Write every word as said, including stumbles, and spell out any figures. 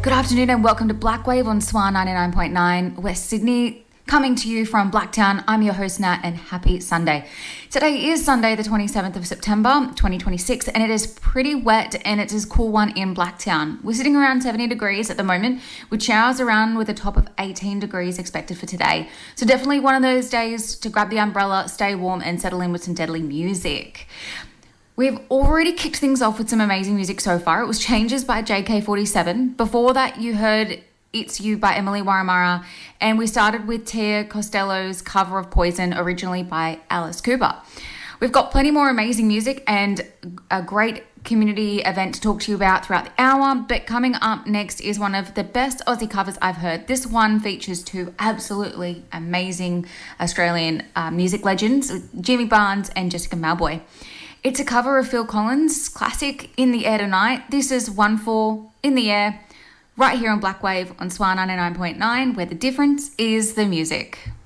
Good afternoon and welcome to Black Wave on S W A ninety-nine point nine West Sydney. Coming to you from Blacktown, I'm your host Nat, and happy Sunday. Today is Sunday the twenty-seventh of September twenty twenty-six, and it is pretty wet and it is a cool one in Blacktown. We're sitting around seventy degrees at the moment with showers around with a top of eighteen degrees expected for today. So definitely one of those days to grab the umbrella, stay warm and settle in with some deadly music. We've already kicked things off with some amazing music so far. It was Changes by J K forty-seven. Before that, you heard It's You by Emily Waramara. And we started with Tia Costello's cover of Poison, originally by Alice Cooper. We've got plenty more amazing music and a great community event to talk to you about throughout the hour. But coming up next is one of the best Aussie covers I've heard. This one features two absolutely amazing Australian uh, music legends, Jimmy Barnes and Jessica Mauboy. It's a cover of Phil Collins' classic In the Air Tonight. This is one four In the Air, right here on Black Wave on S W A ninety-nine point nine, where the difference is the music.